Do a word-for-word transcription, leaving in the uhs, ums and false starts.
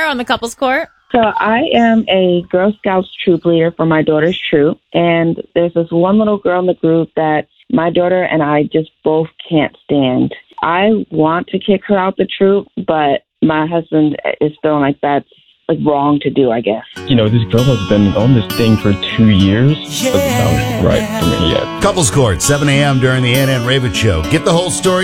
on the couples court? So I am a Girl Scouts troop leader for my daughter's troop. And there's this one little girl in the group that my daughter and I just both can't stand. I want to kick her out the troop, but my husband is feeling like that's like wrong to do, I guess. You know, this girl has been on this thing for two years. Doesn't sound right for me yet. Couples Court, seven a.m. during the Ann and Raven Show. Get the whole story